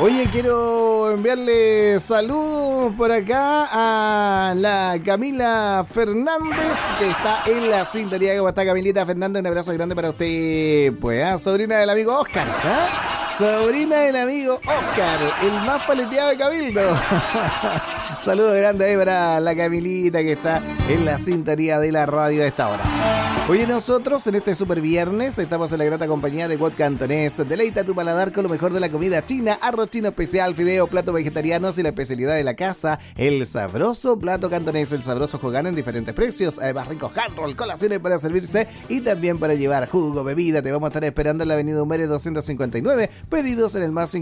Oye, quiero enviarle saludos por acá a la Camila Fernández, que está en la sintonía. ¿Cómo está, Camilita Fernández? Un abrazo grande para usted, pues, sobrina del amigo Oscar, sobrina del amigo Oscar, el más paleteado de Cabildo. Saludos grandes ahí para la Camilita, que está en la sintonía de la radio a esta hora. Oye, nosotros en este super viernes estamos en la grata compañía de Wok Cantonés. Deleita tu paladar con lo mejor de la comida china, arroz chino especial, fideo, platos vegetarianos y la especialidad de la casa, el sabroso plato cantonés, el sabroso Hogan en diferentes precios, además ricos hand roll, colaciones para servirse y también para llevar jugo, bebida. Te vamos a estar esperando en la avenida Humere 259, pedidos en el más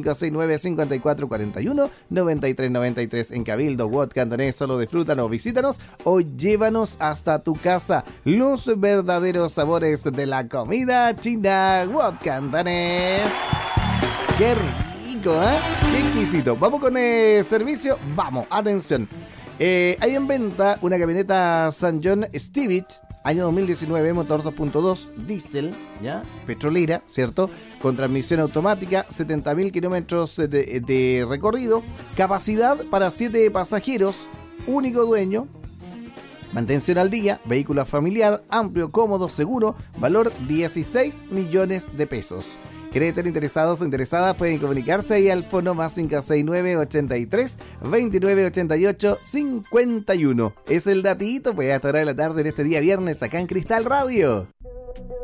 569-5441-9393 en Cabildo. Wok Cantonés, solo disfrútanos, visítanos o llévanos hasta tu casa. Los verdaderos sabores de la comida china. Wok Cantonés. ¡Qué rico, qué exquisito! Vamos con el servicio. Vamos, atención. Hay en venta una camioneta San John Stevich, año 2019, motor 2.2, diésel, ¿ya? Petrolera, ¿cierto? Con transmisión automática, 70.000 kilómetros de recorrido, capacidad para 7 pasajeros, único dueño, mantención al día, vehículo familiar, amplio, cómodo, seguro, valor 16 millones de pesos. ¿Quieren estar interesados o interesadas? Pueden comunicarse ahí al fono más 569-83-2988-51. Es el datito, pues, hasta hora de la tarde en este día viernes acá en Cristal Radio.